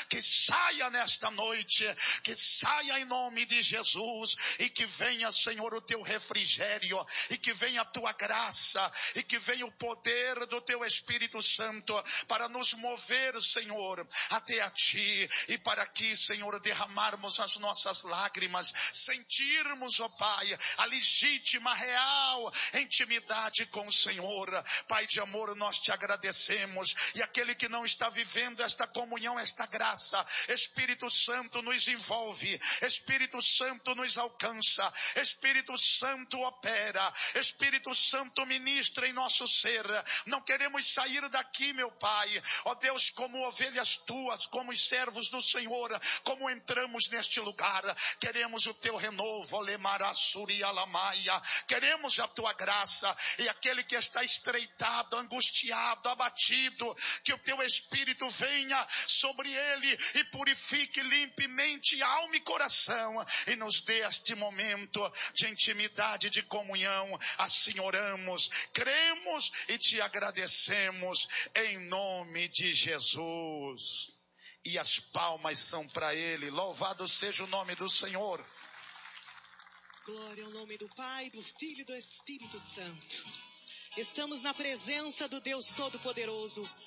que saia nesta noite, que saia em nome de Jesus, e que venha, Senhor, o teu refrigério, e que venha a tua graça, e que venha o poder do teu Espírito Santo, para nos mover, Senhor, até a ti, e para que, Senhor, derramarmos as nossas lágrimas, sentirmos, ó Pai, a legítima, real intimidade com o Senhor. Pai de amor, nós te agradecemos, e aquele que não está vivendo esta comunhão, esta graça, Espírito Santo nos envolve, Espírito Santo nos alcança, Espírito Santo opera, Espírito Santo ministra em nosso ser. Não queremos sair daqui, meu Pai, ó Deus, como ovelhas tuas, como os servos do Senhor, como entramos neste lugar. Queremos o teu renovo, queremos a tua graça, e aquele que está estreitado, angustiado, abatido, que o teu Espírito venha sobre ele e purifique, limpe mente, alma e coração, e nos dê este momento de intimidade, de comunhão. Assim oramos, cremos e te agradecemos em nome de Jesus. E as palmas são para ele. Louvado seja o nome do Senhor. Glória ao nome do Pai, do Filho e do Espírito Santo. Estamos na presença do Deus Todo-Poderoso,